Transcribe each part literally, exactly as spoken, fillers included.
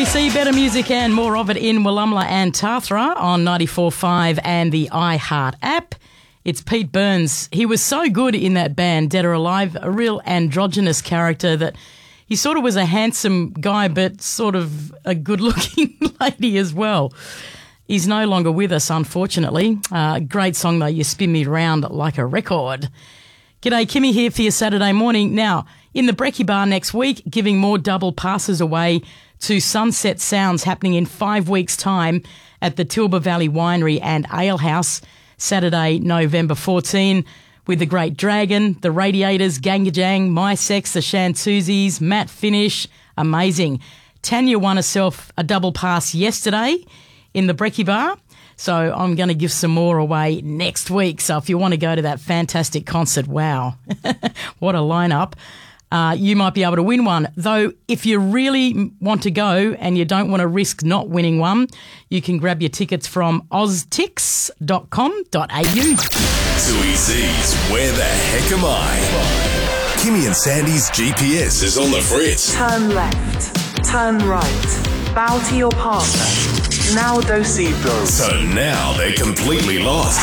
C, better music and more of it in Wollumla and Tathra on ninety-four point five and the iHeart app. It's Pete Burns. He was so good in that band, Dead or Alive, a real androgynous character that he sort of was a handsome guy but sort of a good-looking lady as well. He's no longer with us, unfortunately. Uh, great song, though, You Spin Me Round Like a Record. G'day, Kimmy here for your Saturday morning. Now, in the Brekkie Bar next week, giving more double passes away to Sunset Sounds happening in five weeks' time at the Tilba Valley Winery and Ale House, Saturday, November fourteenth, with the Great Dragon, the Radiators, Gangajang, My Sex, the Shantuzis, Matt Finish. Amazing. Tanya won herself a double pass yesterday in the Brekkie Bar, so I'm going to give some more away next week. So if you want to go to that fantastic concert, wow, what a lineup. Uh, you might be able to win one. Though if you really want to go and you don't want to risk not winning one, you can grab your tickets from oztix dot com dot a u. Tui C's Where the Heck Am I? Kimmy and Sandy's G P S is on the fritz. Turn left, turn right, bow to your partner. Now dos seatbelts. So now they're completely lost.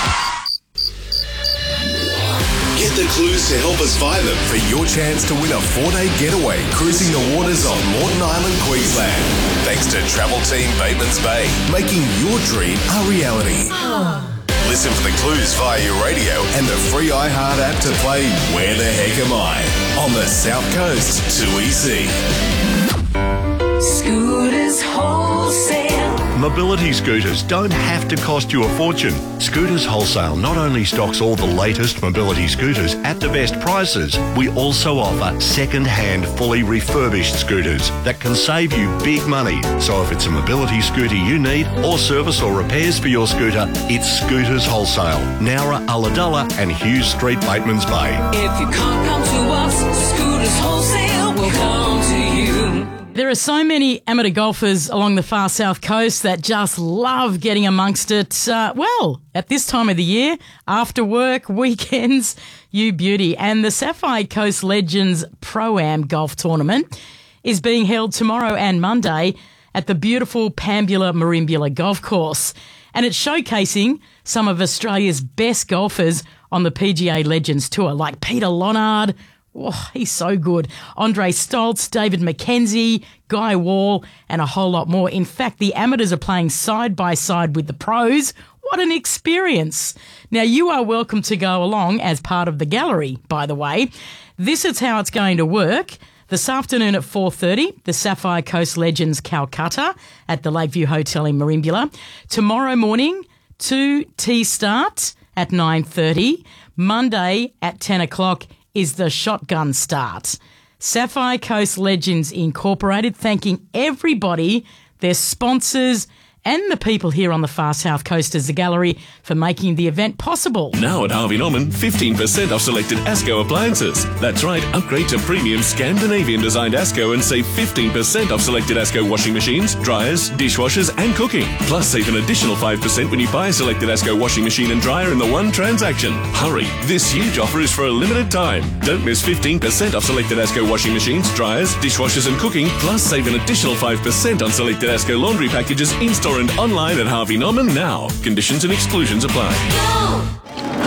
Get the clues to help us find them for your chance to win a four-day getaway cruising the waters of Moreton Island, Queensland. Thanks to Travel Team Bateman's Bay, making your dream a reality. Listen for the clues via your radio and the free iHeart app to play Where the Heck Am I? On the South Coast, Tui C. Scooters Wholesale. Mobility scooters don't have to cost you a fortune. Scooters Wholesale not only stocks all the latest mobility scooters at the best prices, we also offer second-hand, fully refurbished scooters that can save you big money. So if it's a mobility scooter you need or service or repairs for your scooter, it's Scooters Wholesale, Nowra, Ulladulla and Hughes Street, Bateman's Bay. If you can't come to us, Scooters Wholesale will come to you. There are so many amateur golfers along the far south coast that just love getting amongst it. Uh, well, at this time of the year, after work, weekends, you beauty. And the Sapphire Coast Legends Pro-Am Golf Tournament is being held tomorrow and Monday at the beautiful Pambula Marimbula Golf Course. And it's showcasing some of Australia's best golfers on the P G A Legends Tour, like Peter Lonard. Oh, he's so good. Andre Stoltz, David McKenzie, Guy Wall, and a whole lot more. In fact, the amateurs are playing side by side with the pros. What an experience. Now, you are welcome to go along as part of the gallery, by the way. This is how it's going to work. This afternoon at four thirty, the Sapphire Coast Legends Calcutta at the Lakeview Hotel in Marimbula. Tomorrow morning, two tea start at nine thirty. Monday at ten o'clock is the shotgun start. Sapphire Coast Legends Incorporated thanking everybody, their sponsors and the people here on the far south coast as the gallery for making the event possible. Now at Harvey Norman, fifteen percent off selected ASCO appliances. That's right, upgrade to premium Scandinavian designed ASCO and save fifteen percent off selected ASCO washing machines, dryers, dishwashers and cooking. Plus save an additional five percent when you buy a selected ASCO washing machine and dryer in the one transaction. Hurry, this huge offer is for a limited time. Don't miss fifteen percent off selected ASCO washing machines, dryers, dishwashers and cooking. Plus save an additional five percent on selected ASCO laundry packages in-store and online at Harvey Norman now. Conditions and exclusions apply. Go!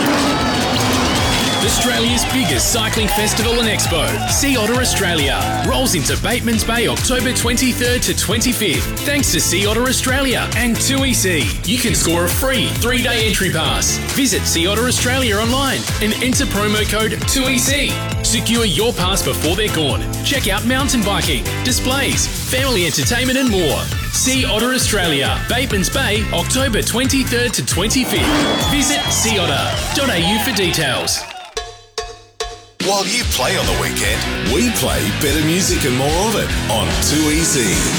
Australia's biggest cycling festival and expo, Sea Otter Australia, rolls into Bateman's Bay October twenty-third to twenty-fifth. Thanks to Sea Otter Australia and Tui C. You can score a free three-day entry pass. Visit Sea Otter Australia online and enter promo code Tui C. Secure your pass before they're gone. Check out mountain biking, displays, family entertainment and more. Sea Otter Australia, Bateman's Bay, October twenty-third to twenty-fifth. Visit sea otter dot a u for details. While you play on the weekend, we play better music and more of it on Tui C.